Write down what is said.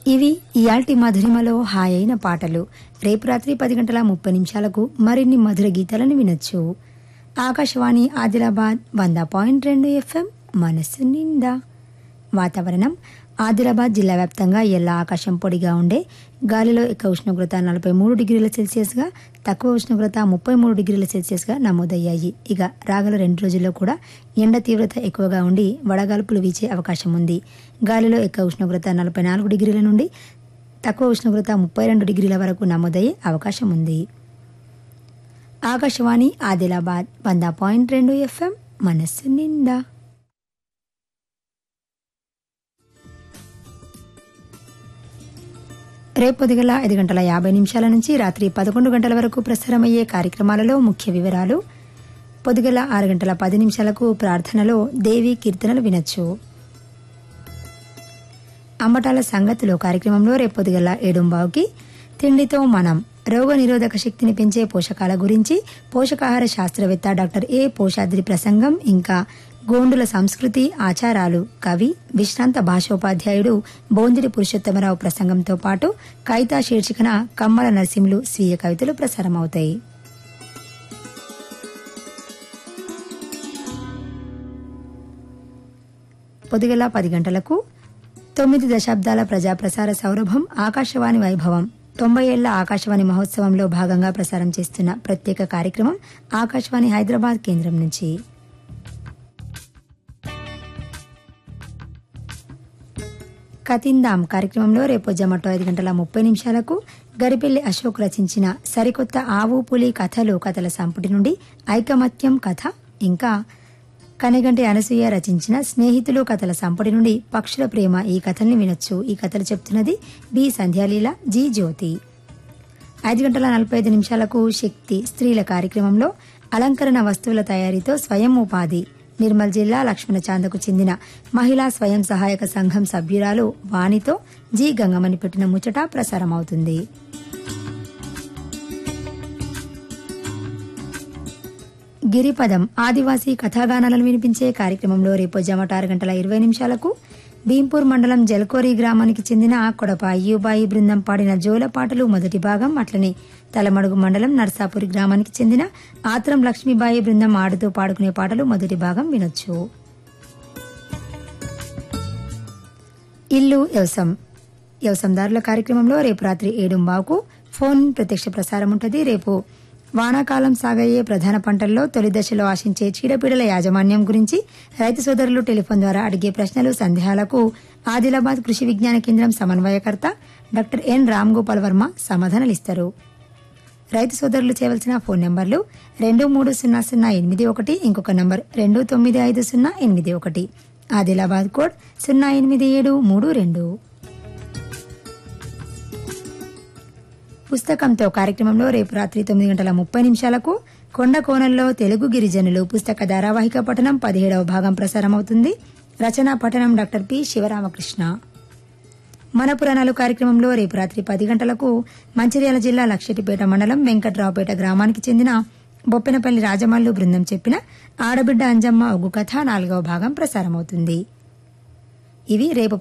ఇవి ఇయాల్టి మధురిమలో హాయైన పాటలు. రేపు రాత్రి 10:30 మరిన్ని మధుర గీతాలను వినొచ్చు. ఆకాశవాణి ఆదిలాబాద్ 100.2 FM మనస్సు నిండా. వాతావరణం ఆదిలాబాద్ జిల్లా వ్యాప్తంగా ఎల్లా ఆకాశం పొడిగా ఉండే, గాలిలో ఎక్కువ ఉష్ణోగ్రత 43 డిగ్రీల సెల్సియస్గా, తక్కువ ఉష్ణోగ్రత 33 డిగ్రీల సెల్సియస్గా నమోదయ్యాయి. ఇక రాగల 2 రోజుల్లో కూడా ఎండ తీవ్రత ఎక్కువగా ఉండి వడగాల్పులు వీచే అవకాశం ఉంది. గాలిలో ఎక్కువ ఉష్ణోగ్రత 44 డిగ్రీల నుండి తక్కువ ఉష్ణోగ్రత 32 డిగ్రీల వరకు నమోదయ్యే అవకాశం ఉంది. ఆకాశవాణి ఆదిలాబాద్ 100.2 FM మనస్సు నిండా. రేపు పొద్దుగల 5:50 నుంచి రాత్రి 11 గంటల వరకు ప్రసారమయ్యే కార్యక్రమాలలో ముఖ్య వివరాలు. పొద్దుగల 6:10 ప్రార్థనలో దేవీ కీర్తనలు వినొచ్చు. అమ్మటాల సంగతిలో కార్యక్రమంలో రేపు పొద్దుగల 7:15కి తిండితో మనం రోగ నిరోధక శక్తిని పెంచే పోషకాల గురించి పోషకాహార శాస్త్రవేత్త డాక్టర్ ఏ పోషాద్రి ప్రసంగం, ఇంకా గోండుల సంస్కృతి ఆచారాలు కవి విశ్రాంత భాషోపాధ్యాయుడు బోందిరి పురుషోత్తమరావు ప్రసంగంతో పాటు కవితా శీర్షికన కమ్మల నరసింహులు స్వీయ కవితలు ప్రసారమవుతాయి. పొద్దుగల 10 గంటలకు 9 దశాబ్దాల ప్రజాప్రసార సౌరభం ఆకాశవాణి వైభవం 90 ఏళ్ల ఆకాశవాణి మహోత్సవంలో భాగంగా ప్రసారం చేస్తున్న ప్రత్యేక కార్యక్రమం ఆకాశవాణి హైదరాబాద్ కేంద్రం నుంచి. కతిందాం కార్యక్రమంలో రేపు జమటో 5:30 గరిపెల్లి అశోక్ రచించిన సరికొత్త ఆవు పులి కథల సంపుటి నుండి ఐకమత్యం కథ, ఇంకా కనెగంటి అనసూయ రచించిన స్నేహితులు కథల సంపుటి నుండి పక్షుల ప్రేమ ఈ కథల్ని వినొచ్చు. ఈ కథలు చెప్తున్నది బి సంధ్యాలీల, జి జ్యోతి. 5:45 శక్తి స్త్రీల కార్యక్రమంలో అలంకరణ వస్తువుల తయారీతో స్వయం ఉపాధి నిర్మల్ జిల్లా లక్ష్మణ చాందకు చెందిన మహిళా స్వయం సహాయక సంఘం సభ్యురాలు వాణితో జి గంగమని పెట్టిన ముచ్చట ప్రసారమవుతుంది. గిరిపదం ఆదివాసీ కథాగానాలను వినిపించే కార్యక్రమంలో రేపు జమట 6:20 భీంపూర్ మండలం జల్కోరి గ్రామానికి చెందిన కొడప అయ్యూబాయి బృందం పాడిన జోల పాటలు మొదటి భాగం, అట్లనే తలమడుగు మండలం నర్సాపురి గ్రామానికి చెందిన ఆత్రం లక్ష్మీబాయి బృందం ఆడుతూ పాడుకునే పాటలు మొదటి భాగం వినొచ్చు. ఇల్లు వ్యవసాయదారుల కార్యక్రమంలో రేపు రాత్రి 7:15 ఫోన్ ప్రత్యక్ష ప్రసారం ఉంటుంది. రేపు వానాకాలం సాగయ్యే ప్రధాన పంటల్లో తొలి దశలో ఆశించే చీడపీడల యాజమాన్యం గురించి రైతు సోదరులు టెలిఫోన్ ద్వారా అడిగే ప్రశ్నలు సందేహాలకు ఆదిలాబాద్ కృషి విజ్ఞాన కేంద్రం సమన్వయకర్త డాక్టర్ ఎన్ రామ్ గోపాల్ వర్మ సమాధానాలిస్తారు. రైతు సోదరులు చేయవలసిన ఫోన్ నంబర్లు 230081, ఇంకొక నంబర్ 295081, ఆదిలాబాద్ కోడ్ 08732. పుస్తకంతో కార్యక్రమంలో రేపు రాత్రి 9:30 కొండ కోణంలో తెలుగు గిరిజనులు పుస్తక ధారావాహిక పఠనం 17వ భాగం ప్రసారమవుతుంది. రచనా పఠనం డాక్టర్ పి శివరామకృష్ణ. మన పురాణాలు కార్యక్రమంలో రేపు రాత్రి 10 మంచిర్యాల జిల్లా లక్షటిపేట మండలం వెంకట్రావుపేట గ్రామానికి చెందిన బొప్పెనపల్లి రాజమల్లు బృందం చెప్పిన ఆడబిడ్డ అంజమ్మ ఒగ్గు కథ 4వ భాగం ప్రసారమవుతుంది. ఇవి రేపు